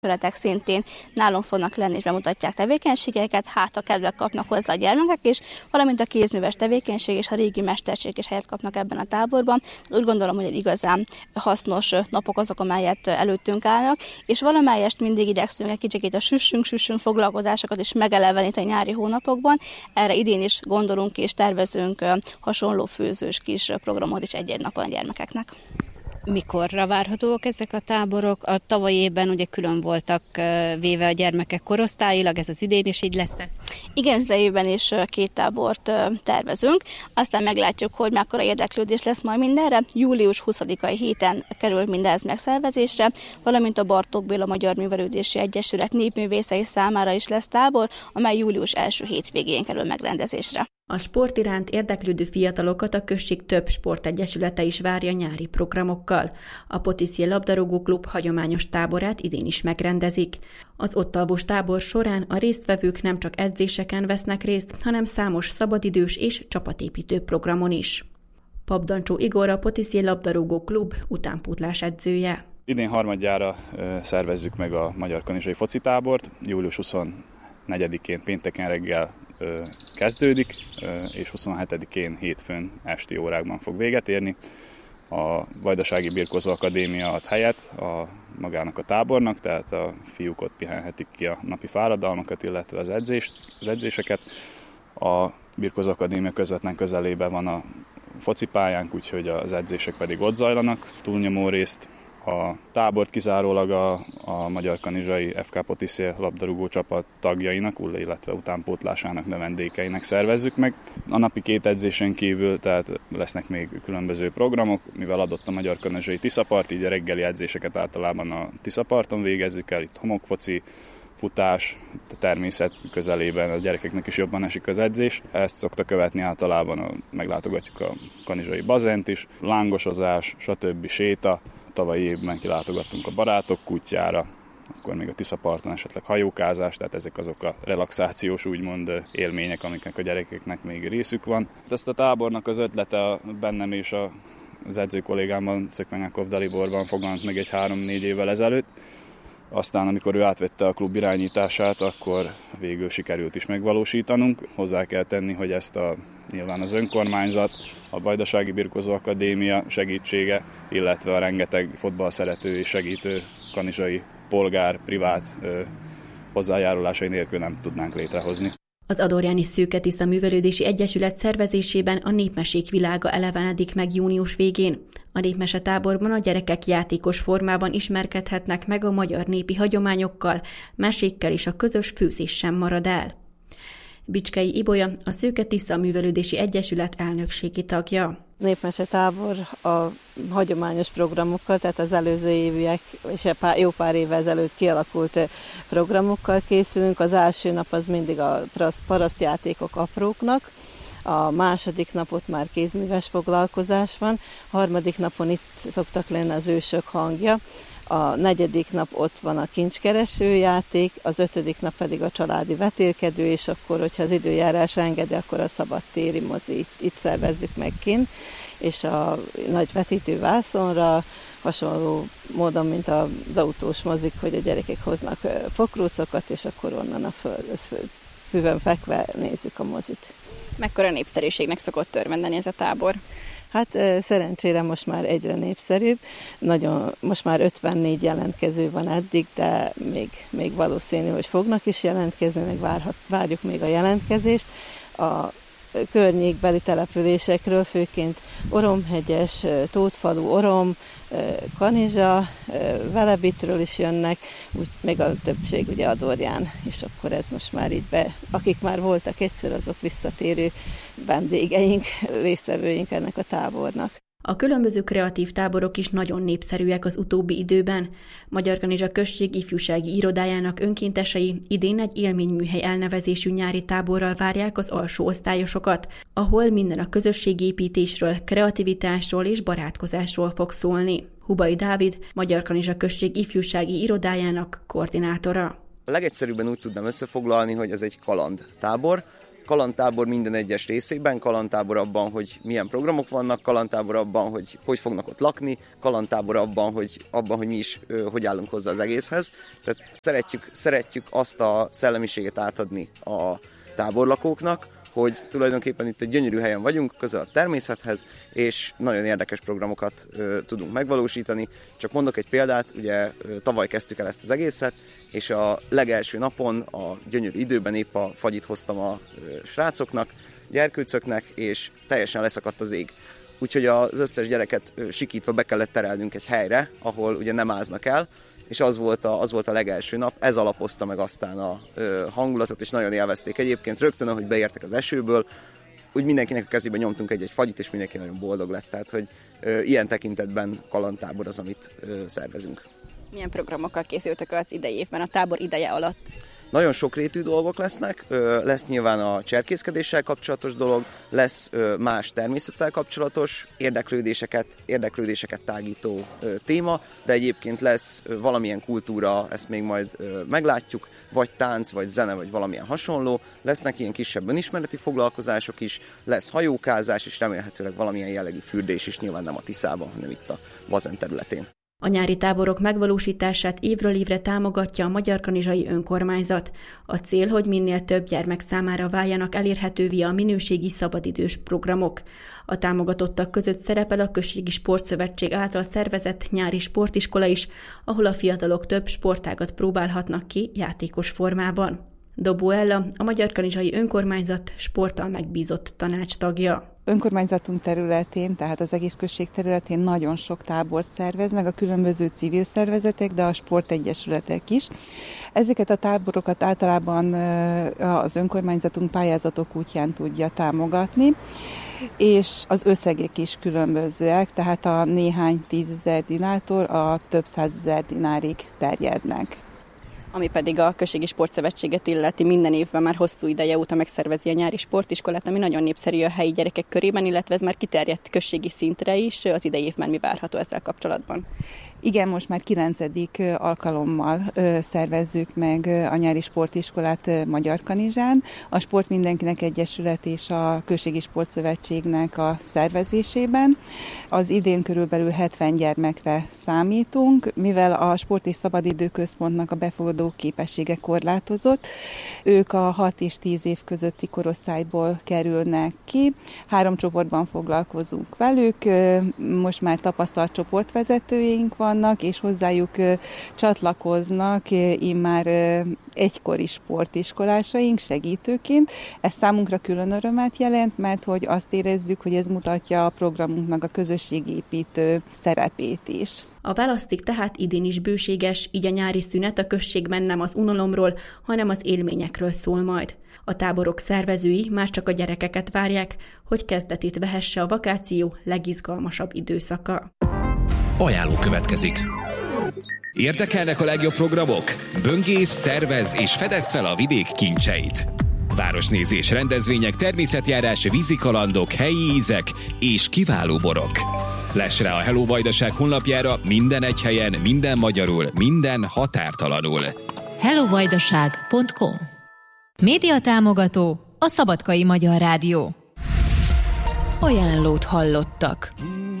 Születek szintén nálunk fognak lenni és bemutatják tevékenységeket, hát a kedvet kapnak hozzá a gyermekek is, valamint a kézműves tevékenység és a régi mesterség is helyet kapnak ebben a táborban. Úgy gondolom, hogy egy igazán hasznos napok azok, amelyet előttünk állnak, és valamelyest mindig igyekszünk egy kicsit a süssünk foglalkozásokat is megeleveníteni nyári hónapokban. Erre idén is gondolunk és tervezünk hasonló főzős kis programot is egy-egy napon a gyermekeknek. Mikorra várhatóak ezek a táborok? A tavalyi évben ugye külön voltak véve a gyermekek korosztályilag, ez az idén is így lesz-e? Igen, az idejében is 2 tábort tervezünk, aztán meglátjuk, hogy mekkora érdeklődés lesz majd mindenre. Július 20-ai héten kerül mindez megszervezésre, valamint a Bartók Béla Magyar Művelődési Egyesület népművészei számára is lesz tábor, amely július első hétvégén kerül megrendezésre. A sport iránt érdeklődő fiatalokat a község több sportegyesülete is várja nyári programokkal. A Potiszje labdarúgó klub hagyományos táborát idén is megrendezik. Az ott alvós tábor során a résztvevők nem csak edzéseken vesznek részt, hanem számos szabadidős és csapatépítő programon is. Papdancsó Igor a Potiszje labdarúgó klub utánpótlás edzője. Idén harmadjára szervezzük meg a Magyar Kanizsai focitábort, július 24-én pénteken reggel kezdődik, és 27-én hétfőn esti órákban fog véget érni. A Vajdasági Birkózó Akadémia ad helyet magának a tábornak, tehát a fiúk ott pihenhetik ki a napi fáradalmakat, illetve az edzéseket. A Birkózó Akadémia közvetlen közelében van a focipályánk, úgyhogy az edzések pedig ott zajlanak túlnyomó részt. A tábort kizárólag a Magyar Kanizsai FK Potiszje labdarúgó csapat tagjainak, illetve utánpótlásának, növendékeinek szervezzük meg. A napi 2 edzésen kívül tehát lesznek még különböző programok, mivel adott a Magyar Kanizsai Tiszapart, így a reggeli edzéseket általában a Tiszaparton végezzük el, itt homokfoci, futás, a természet közelében a gyerekeknek is jobban esik az edzés. Ezt szokta követni általában, meglátogatjuk a kanizsai bazent is, lángosozás, stb. Séta. Tavalyi évben kilátogattunk a barátok kutyára, akkor még a Tiszaparton esetleg hajókázás, tehát ezek azok a relaxációs úgymond élmények, amiknek a gyerekeknek még részük van. Ezt a tábornak az ötlete bennem és az edző kollégámban, Szökmenyákov Daliborban fogant meg egy 3-4 évvel ezelőtt. Aztán, amikor ő átvette a klub irányítását, akkor végül sikerült is megvalósítanunk. Hozzá kell tenni, hogy ezt nyilván az önkormányzat, a Vajdasági Birkózó Akadémia segítsége, illetve a rengeteg fotballszerető és segítő kanizsai polgár, privát hozzájárulásai nélkül nem tudnánk létrehozni. Az Adorjáni Szőke Tisza Művelődési Egyesület szervezésében a népmesék világa elevenedik meg június végén. A népmesetáborban a gyerekek játékos formában ismerkedhetnek meg a magyar népi hagyományokkal, mesékkel, és a közös főzés sem marad el. Bicskei Ibolya, a Szőke Tisza Művelődési Egyesület elnökségi tagja. Népmesetábor a hagyományos programokkal, tehát az előző éviek és jó pár évvel ezelőtt kialakult programokkal készülünk. Az első nap az mindig a parasztjátékok apróknak, a második napot már kézműves foglalkozás van, a harmadik napon itt szoktak lenni az ősök hangja, a negyedik nap ott van a kincskereső játék, az 5. nap pedig a családi vetélkedő, és akkor, hogyha az időjárás engedi, akkor a szabadtéri mozi itt szervezzük meg kint, és a nagy vetítő vászonra, hasonló módon, mint az autós mozik, hogy a gyerekek hoznak pokrócokat, és akkor onnan a füvön fekve nézzük a mozit. Mekkora népszerűségnek szokott örvendeni ez a tábor? Hát szerencsére most már egyre népszerűbb. Most már 54 jelentkező van eddig, de még valószínű, hogy fognak is jelentkezni, meg várjuk még a jelentkezést. A környékbeli településekről, főként Oromhegyes, Tótfalu, Orom, Kanizsa, Velebitről is jönnek, még a többség ugye Adorján, és akkor ez most már így akik már voltak egyszer, azok visszatérő vendégeink, résztvevőink ennek a tábornak. A különböző kreatív táborok is nagyon népszerűek az utóbbi időben. Magyarkanizsa község ifjúsági irodájának önkéntesei idén egy élményműhely elnevezésű nyári táborral várják az alsó osztályosokat, ahol minden a közösségépítésről, kreativitásról és barátkozásról fog szólni. Hubai Dávid, Magyarkanizsa község ifjúsági irodájának koordinátora. A legegyszerűbben úgy tudnám összefoglalni, hogy ez egy kalandtábor, Kalandtábor minden egyes részében, kalandtábor abban, hogy milyen programok vannak, kalandtábor abban, hogy fognak ott lakni, kalandtábor abban, hogy mi is hogy állunk hozzá az egészhez. Tehát szeretjük azt a szellemiséget átadni a táborlakóknak, hogy tulajdonképpen itt egy gyönyörű helyen vagyunk, közel a természethez, és nagyon érdekes programokat tudunk megvalósítani. Csak mondok egy példát, ugye tavaly kezdtük el ezt az egészet, és a legelső napon, a gyönyörű időben épp a fagyit hoztam a srácoknak, gyerkőcöknek, és teljesen leszakadt az ég. Úgyhogy az összes gyereket sikítva be kellett terelnünk egy helyre, ahol ugye nem áznak el, és az volt a legelső nap, ez alapozta meg aztán a hangulatot, és nagyon élvezték egyébként. Rögtön, ahogy beértek az esőből, úgy mindenkinek a kezébe nyomtunk egy fagyit, és mindenki nagyon boldog lett. Tehát, hogy ilyen tekintetben kalandtábor az, amit szervezünk. Milyen programokkal készültök az idei évben, a tábor ideje alatt? Nagyon sokrétű dolgok lesznek, lesz nyilván a cserkészkedéssel kapcsolatos dolog, lesz más természettel kapcsolatos érdeklődéseket tágító téma, de egyébként lesz valamilyen kultúra, ezt még majd meglátjuk, vagy tánc, vagy zene, vagy valamilyen hasonló, lesznek ilyen kisebb önismereti foglalkozások is, lesz hajókázás, és remélhetőleg valamilyen jellegű fürdés is, nyilván nem a Tiszában, hanem itt a Bazen területén. A nyári táborok megvalósítását évről évre támogatja a Magyarkanizsai Önkormányzat. A cél, hogy minél több gyermek számára váljanak elérhetővé a minőségi szabadidős programok. A támogatottak között szerepel a Községi Sportszövetség által szervezett nyári sportiskola is, ahol a fiatalok több sportágat próbálhatnak ki játékos formában. Dobó Ella, a Magyarkanizsai Önkormányzat sporttal megbízott tanácstagja. Önkormányzatunk területén, tehát az egész község területén nagyon sok tábort szerveznek, a különböző civil szervezetek, de a sportegyesületek is. Ezeket a táborokat általában az önkormányzatunk pályázatok útján tudja támogatni, és az összegek is különbözőek, tehát a néhány 10 000 dinártól a több 100 000 dinárig terjednek. Ami pedig a Községi Sportszövetséget illeti, minden évben már hosszú ideje óta megszervezi a nyári sportiskolát, ami nagyon népszerű a helyi gyerekek körében, illetve ez már kiterjedt községi szintre is. Az idei évben mi várható ezzel kapcsolatban? Igen, most már 9. alkalommal szervezzük meg a nyári sportiskolát Magyarkanizsán. A Sport Mindenkinek Egyesület és a Községi Sportszövetségnek a szervezésében. Az idén körülbelül 70 gyermekre számítunk, mivel a Sport és Szabadidő Központnak a befogadó képessége korlátozott. Ők a 6 és 10 év közötti korosztályból kerülnek ki. 3 csoportban foglalkozunk velük. Most már tapasztalt csoportvezetőink vannak, és hozzájuk csatlakoznak immár egykori sportiskolásaink segítőként. Ez számunkra külön örömet jelent, mert hogy azt érezzük, hogy ez mutatja a programunknak a közösségépítő szerepét is. A választék tehát idén is bőséges, így a nyári szünet a községben nem az unalomról, hanem az élményekről szól majd. A táborok szervezői már csak a gyerekeket várják, hogy kezdetét vehesse a vakáció legizgalmasabb időszaka. Ajánló következik. Érdekelnek a legjobb programok? Böngész, tervez és fedezd fel a vidék kincseit. Városnézés, rendezvények, természetjárás, vízikalandok, helyi ízek és kiváló borok. Less rá a Hello Vajdaság honlapjára minden egy helyen, minden magyarul, minden határtalanul. hellovajdaság.com. Média támogató a Szabadkai Magyar Rádió. Ajánlót hallottak.